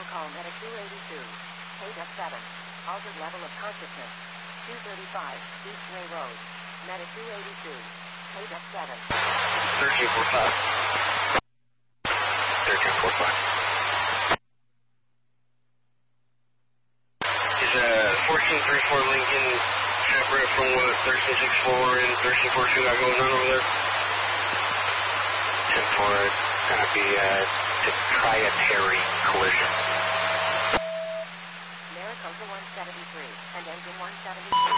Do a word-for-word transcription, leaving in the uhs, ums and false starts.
Vehicle call Meta two eighty-two. K W seven. Altered level of consciousness. two thirty-five. East Ray Road. Meta two eighty-two. K W seven. thirteen forty-five. thirteen forty-five. Is uh, fourteen thirty-four Lincoln separate from what thirteen sixty-four and thirteen forty-two got going on over there? ten four, it's going to be a proprietary collision. Maricopa one seventy-three and engine one seventy-three.